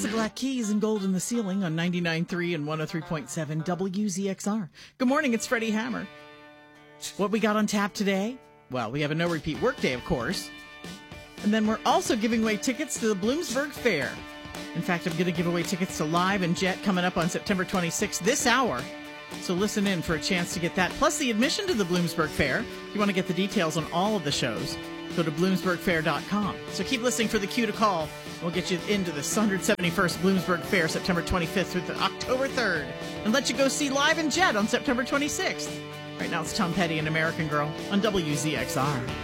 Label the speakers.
Speaker 1: The Black Keys and Gold in the Ceiling on 99.3 and 103.7 WZXR. Good morning, it's Freddie Hammer. What we got on tap today? Well, we have a no-repeat workday, of course. And then we're also giving away tickets to the Bloomsburg Fair. In fact, I'm going to give away tickets to Live and Jet coming up on September 26th this hour. So listen in for a chance to get that. Plus the admission to the Bloomsburg Fair. If you want to get the details on all of the shows, go to bloomsburgfair.com. So keep listening for the cue to call. We'll get you into the 171st Bloomsburg Fair, September 25th through October 3rd. And let you go see Live and Jet on September 26th. Right now it's Tom Petty and American Girl on WZXR.